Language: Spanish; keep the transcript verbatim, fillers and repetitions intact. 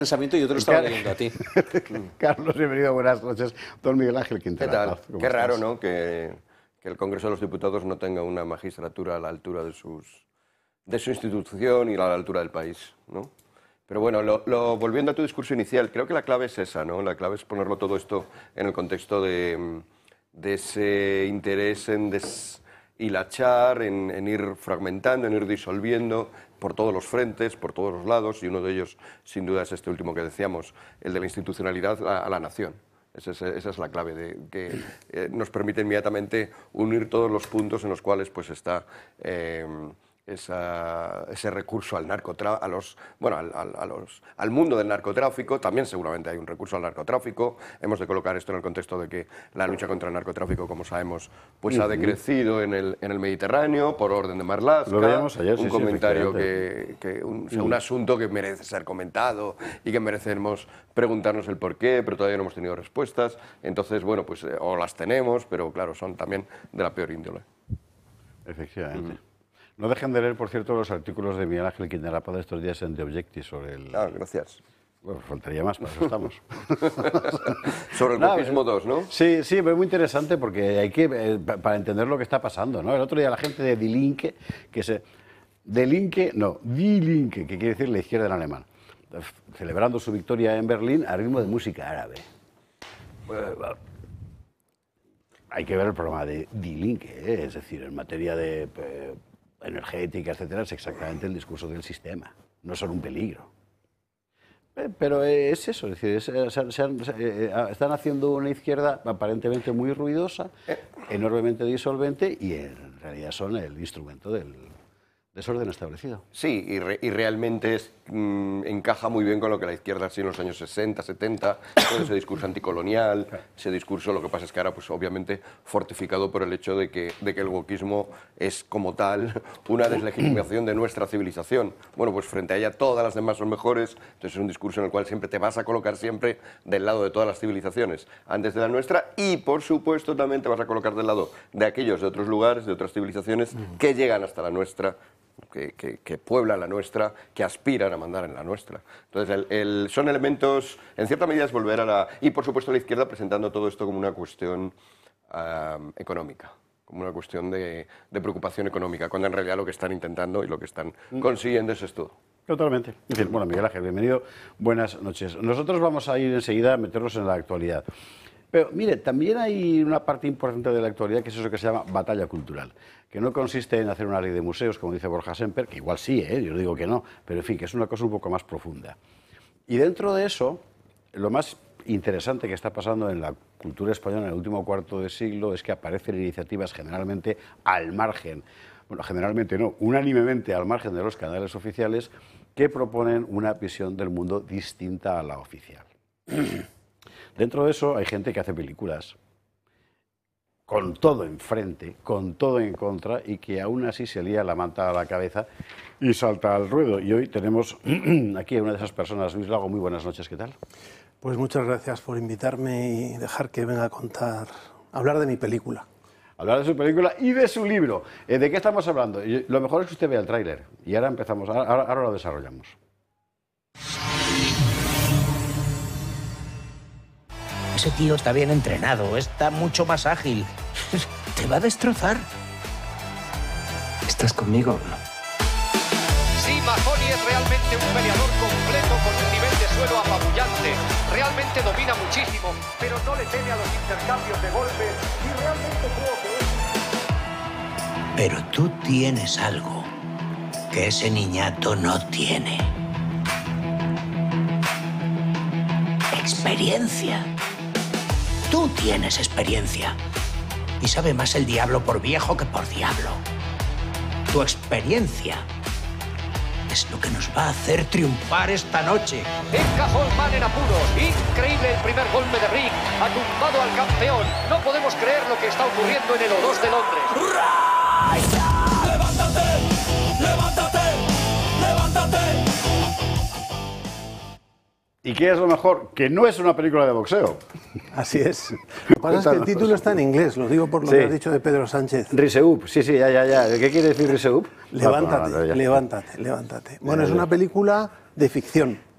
Pensamiento y yo te lo estaba leyendo a ti. Carlos, bienvenido, buenas noches. Don Miguel Ángel Quintero. ¿Qué tal? Qué raro, ¿no? Que, que el Congreso de los Diputados no tenga una magistratura a la altura de, sus, de su institución y a la altura del país, ¿no? Pero bueno, lo, lo, volviendo a tu discurso inicial, creo que la clave es esa, ¿no? La clave es ponerlo todo esto en el contexto de, de ese interés en deshilachar, en, en ir fragmentando, en ir disolviendo por todos los frentes, por todos los lados, y uno de ellos, sin duda, es este último que decíamos, el de la institucionalidad a, a la nación. Esa es, esa es la clave, de, que eh, nos permite inmediatamente unir todos los puntos en los cuales pues, está eh, esa, ese recurso al narcotráfico, a los, bueno, al, al, a los, al mundo del narcotráfico. También seguramente hay un recurso al narcotráfico. Hemos de colocar esto en el contexto de que la lucha contra el narcotráfico, como sabemos, pues uh-huh. ha decrecido en el, en el Mediterráneo por orden de Marlaska. Lo veíamos ayer, un sí, comentario sí, que, que un, uh-huh. un asunto que merece ser comentado y que merecemos preguntarnos el por qué, pero todavía no hemos tenido respuestas. Entonces, bueno, pues eh, o las tenemos, pero claro, son también de la peor índole. Efectivamente. Uh-huh. No dejen de leer, por cierto, los artículos de Miguel Ángel Quintero de estos días en The Objective sobre el... Ah, gracias. Bueno, faltaría más, para eso estamos. Sobre el copismo dos, ¿no? Sí, sí, pero es muy interesante porque hay que, eh, para entender lo que está pasando, ¿no? El otro día la gente de Die Linke, que se... Die Linke, no, Die Linke, que quiere decir la izquierda en alemán, celebrando su victoria en Berlín a ritmo de música árabe. Bueno, bueno. Hay que ver el programa de Die Linke, ¿eh? Es decir, en materia de... Eh, energética, etcétera, es exactamente el discurso del sistema. No son un peligro. Pero es eso, es decir, es, se, se, se, están haciendo una izquierda aparentemente muy ruidosa, enormemente disolvente, y en realidad son el instrumento del desorden establecido. Sí, y, re, y realmente es, mmm, encaja muy bien con lo que la izquierda ha sido en los años sesenta, setenta, todo ese discurso anticolonial, ese discurso, lo que pasa es que ahora, pues obviamente, fortificado por el hecho de que, de que el wokismo es, como tal, una deslegitimación de nuestra civilización. Bueno, pues frente a ella todas las demás son mejores, entonces es un discurso en el cual siempre te vas a colocar siempre del lado de todas las civilizaciones, antes de la nuestra, y por supuesto también te vas a colocar del lado de aquellos de otros lugares, de otras civilizaciones, que llegan hasta la nuestra, Que, que, que pueblan la nuestra, que aspiran a mandar en la nuestra. Entonces, el, el, son elementos, en cierta medida es volver a la... Y, por supuesto, la izquierda presentando todo esto como una cuestión uh, económica, como una cuestión de, de preocupación económica, cuando en realidad lo que están intentando y lo que están consiguiendo es esto. Totalmente. En fin, bueno, Miguel Ángel, bienvenido. Buenas noches. Nosotros vamos a ir enseguida a meternos en la actualidad. Pero, mire, también hay una parte importante de la actualidad que es eso que se llama batalla cultural, que no consiste en hacer una ley de museos, como dice Borja Semper, que igual sí, ¿eh? Yo digo que no, pero en fin, que es una cosa un poco más profunda. Y dentro de eso, lo más interesante que está pasando en la cultura española en el último cuarto de siglo es que aparecen iniciativas generalmente al margen, bueno, generalmente no, unánimemente al margen de los canales oficiales, que proponen una visión del mundo distinta a la oficial. Dentro de eso hay gente que hace películas con todo enfrente, con todo en contra, y que aún así se lía la manta a la cabeza y salta al ruedo. Y hoy tenemos aquí a una de esas personas. Luis Lago, muy buenas noches, ¿qué tal? Pues muchas gracias por invitarme y dejar que venga a contar, a hablar de mi película. Hablar de su película y de su libro. ¿De qué estamos hablando? Lo mejor es que usted vea el tráiler y ahora empezamos, ahora, ahora lo desarrollamos. Ese tío está bien entrenado, está mucho más ágil. Te va a destrozar. ¿Estás conmigo o no? Sí, Mahoney es realmente un peleador completo con un nivel de suelo apabullante. Realmente domina muchísimo, pero no le teme a los intercambios de golpes y realmente creo que es... Pero tú tienes algo que ese niñato no tiene. Experiencia. Tú tienes experiencia y sabe más el diablo por viejo que por diablo. Tu experiencia es lo que nos va a hacer triunfar esta noche. Encajó el man en apuros. Increíble el primer golpe de Rick. Ha tumbado al campeón. No podemos creer lo que está ocurriendo en el O dos de Londres. ¡Hurra! ¡Levántate! ¡Levántate! ¡Levántate! ¿Y qué es lo mejor? Que no es una película de boxeo. Así es. Lo que pasa es que el título está en inglés, lo digo por lo sí. que has dicho de Pedro Sánchez. Riseup, sí, sí, ya, ya, ya. ¿Qué quiere decir Riseup? Levántate, no, no, no, levántate, levántate. Bueno, ya, es una película de ficción.